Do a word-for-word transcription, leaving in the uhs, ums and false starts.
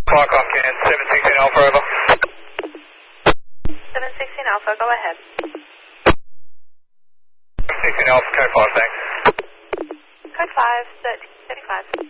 Clock off in seven sixteen Alpha, over. seven sixteen Alpha, go ahead. seven sixteen Alpha, code five, thanks. Code five, thirteen thirty-five.